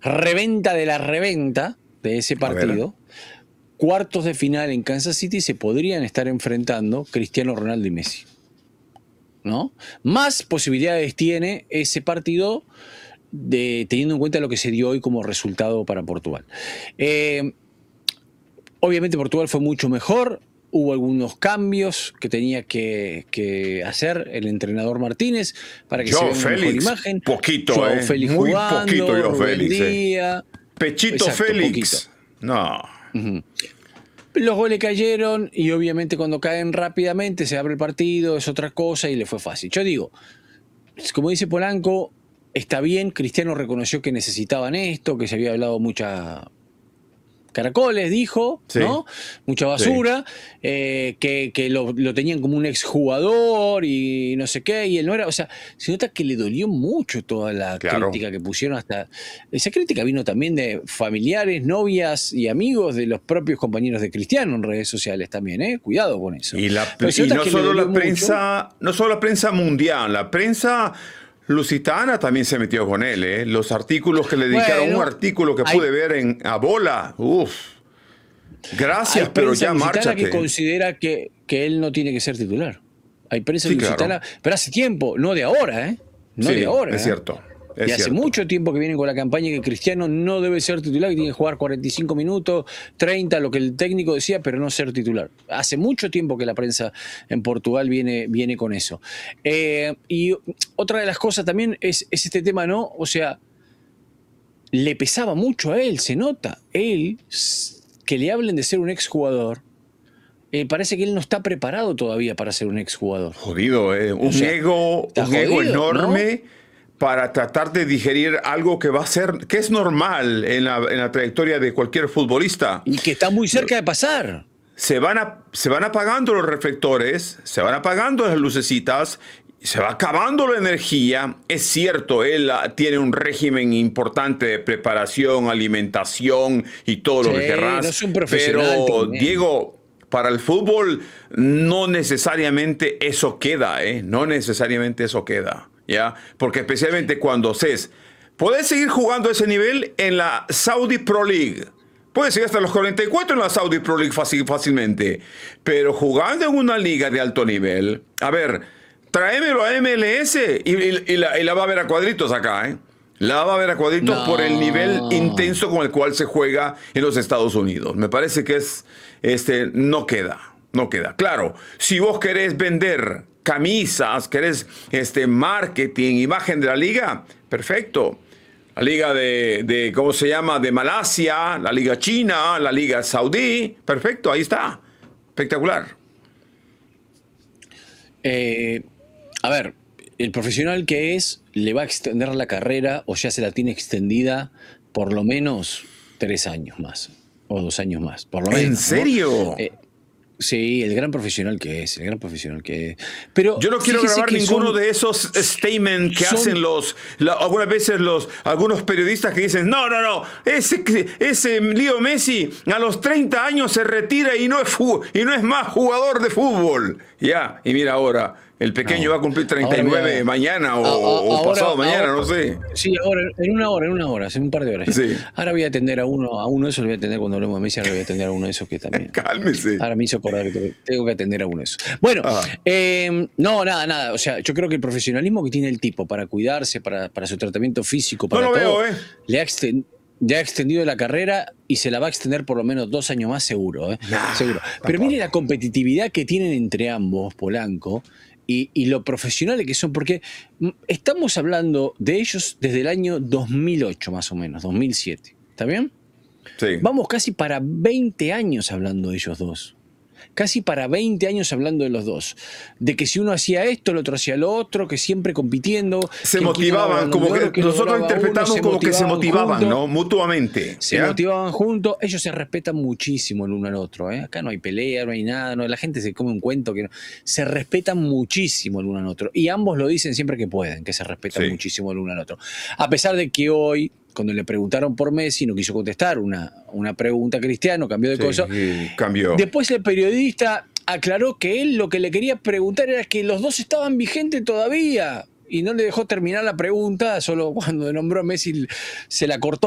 reventa de la reventa de ese partido, cuartos de final en Kansas City se podrían estar enfrentando Cristiano Ronaldo y Messi, ¿no? Más posibilidades tiene ese partido teniendo en cuenta lo que se dio hoy como resultado para Portugal. Obviamente Portugal fue mucho mejor. Hubo algunos cambios que tenía que hacer el entrenador Martínez para que se vea una mejor imagen. Poquito, Joao Félix muy jugando, poquito Joao Félix. Díaz. Pechito Exacto, Félix. Poquito. No. Los goles cayeron y obviamente cuando caen rápidamente se abre el partido, es otra cosa y le fue fácil. Yo digo, como dice Polanco, está bien, Cristiano reconoció que necesitaban esto, que se había hablado mucha caracoles, dijo, sí, ¿no? Mucha basura, sí, que lo tenían como un exjugador y no sé qué, y él no era, o sea, se nota que le dolió mucho toda la crítica que pusieron hasta. Esa crítica vino también de familiares, novias y amigos de los propios compañeros de Cristiano en redes sociales también, cuidado con eso. Y no solo la prensa, no solo la prensa mundial, la prensa lusitana también se metió con él, Los artículos que le dedicaron, un artículo que pude ver a Bola. Gracias, pero ya márchate. Que considera que él no tiene que ser titular. Hay prensa lusitana, pero hace tiempo, no de ahora, No de ahora. Es cierto. Y hace mucho tiempo que vienen con la campaña que Cristiano no debe ser titular, que tiene que jugar 45 minutos, 30, lo que el técnico decía, pero no ser titular. Hace mucho tiempo que la prensa en Portugal viene con eso. Y otra de las cosas también es este tema, ¿no? O sea, le pesaba mucho a él, se nota. Él, que le hablen de ser un exjugador, parece que él no está preparado todavía para ser un exjugador. Jodido, un ego enorme, ¿no? Para tratar de digerir algo que va a ser, que es normal en la trayectoria de cualquier futbolista. Y que está muy cerca de pasar. Se van apagando los reflectores, se van apagando las lucecitas, se va acabando la energía. Es cierto, él tiene un régimen importante de preparación, alimentación y todo lo que querrás. No es un profesional, pero, Diego, para el fútbol no necesariamente eso queda, No necesariamente eso queda. ¿Ya? Porque especialmente cuando puedes seguir jugando a ese nivel en la Saudi Pro League. Puedes seguir hasta los 44 en la Saudi Pro League fácilmente. Pero jugando en una liga de alto nivel, a ver, tráemelo a MLS y la va a ver a cuadritos acá, La va a ver a cuadritos por el nivel intenso con el cual se juega en los Estados Unidos. Me parece que no queda. Claro, si vos querés vender camisas, querés marketing, imagen de la liga, perfecto. La liga de ¿cómo se llama? De Malasia, la liga china, la liga saudí, perfecto, ahí está. Espectacular. A ver, el profesional que es, le va a extender la carrera o ya se la tiene extendida por lo menos 3 años más o 2 años más, por lo menos. ¿En serio? ¿No? Sí, el gran profesional que es. Pero yo no quiero grabar ninguno de esos statements que hacen algunas veces algunos periodistas que dicen, no, ese Leo Messi a los 30 años se retira y no es más jugador de fútbol. Ya, y mira ahora, el pequeño va a cumplir 39 mañana o pasado mañana, no sé. Sí, ahora, en una hora, hace un par de horas. Sí. Ahora voy a atender a uno de esos, lo voy a atender cuando hablemos de Messi, ahora voy a atender a uno de esos que también. Cálmese. Ahora me hizo acordar que tengo que atender a uno de esos. Bueno, no, nada. O sea, yo creo que el profesionalismo que tiene el tipo para cuidarse, para su tratamiento físico, para todo, le ha extendido la carrera y se la va a extender por lo menos 2 años más seguro. Seguro. Pero mire la competitividad que tienen entre ambos, Polanco, y lo profesionales que son, porque estamos hablando de ellos desde el año 2008 más o menos, 2007. ¿Está bien? Sí. Vamos casi para 20 años hablando de ellos dos. Casi para 20 años hablando de los dos. De que si uno hacía esto, el otro hacía lo otro, que siempre compitiendo. Se motivaban, como que nosotros interpretamos como que se motivaban, juntos, ¿no? Mutuamente. Se motivaban juntos, ellos se respetan muchísimo el uno al otro. Acá no hay pelea, no hay nada, la gente se come un cuento que no. Se respetan muchísimo el uno al otro. Y ambos lo dicen siempre que pueden, que se respetan muchísimo el uno al otro. A pesar de que hoy, cuando le preguntaron por Messi, no quiso contestar una pregunta a Cristiano, cambió de cosa. Cambió. Después el periodista aclaró que él lo que le quería preguntar era que los dos estaban vigentes todavía y no le dejó terminar la pregunta, solo cuando nombró a Messi se la cortó.